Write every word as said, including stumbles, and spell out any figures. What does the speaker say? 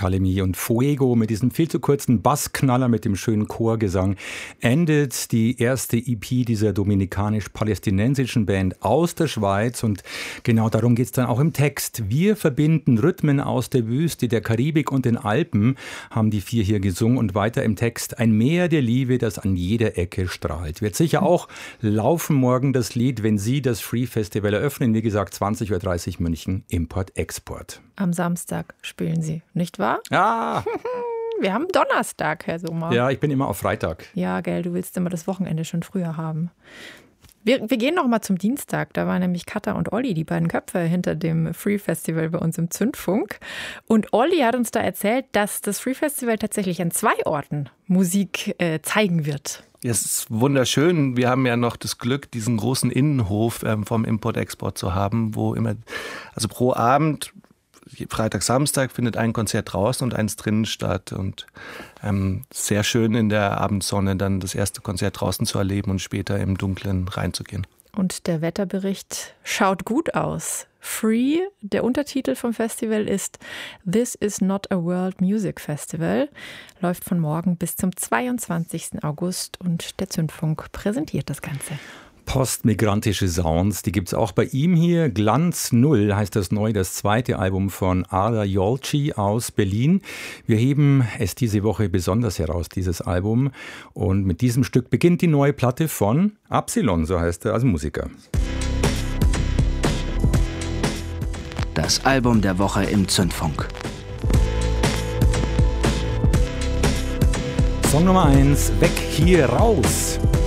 Akademie. Und Fuego mit diesem viel zu kurzen Bassknaller mit dem schönen Chorgesang endet die erste E P dieser dominikanisch-palästinensischen Band aus der Schweiz. Und genau darum geht es dann auch im Text. Wir verbinden Rhythmen aus der Wüste, der Karibik und den Alpen, haben die vier hier gesungen. Und weiter im Text: ein Meer der Liebe, das an jeder Ecke strahlt. Wird sicher auch laufen morgen das Lied, wenn Sie das Free Festival eröffnen. Wie gesagt, zwanzig Uhr dreißig München, Import-Export. Am Samstag spielen Sie, nicht wahr? Ah! Wir haben Donnerstag, Herr Sommer. Ja, ich bin immer auf Freitag. Ja, gell, du willst immer das Wochenende schon früher haben. Wir, wir gehen noch mal zum Dienstag. Da waren nämlich Katha und Olli, die beiden Köpfe hinter dem Free Festival bei uns im Zündfunk. Und Olli hat uns da erzählt, dass das Free Festival tatsächlich an zwei Orten Musik äh, zeigen wird. Ja, es ist wunderschön. Wir haben ja noch das Glück, diesen großen Innenhof ähm, vom Import-Export zu haben, wo immer, also pro Abend, Freitag, Samstag, findet ein Konzert draußen und eins drinnen statt. Und ähm, sehr schön in der Abendsonne dann das erste Konzert draußen zu erleben und später im Dunkeln reinzugehen. Und der Wetterbericht schaut gut aus. Free, der Untertitel vom Festival ist This is not a World Music Festival, läuft von morgen bis zum zweiundzwanzigsten August und der Zündfunk präsentiert das Ganze. Postmigrantische Sounds, die gibt es auch bei ihm hier. Glanz Null heißt das neu, das zweite Album von Ada Yolci aus Berlin. Wir heben es diese Woche besonders heraus, dieses Album. Und mit diesem Stück beginnt die neue Platte von Absilon, so heißt er als Musiker. Das Album der Woche im Zündfunk. Song Nummer eins, Weg hier raus.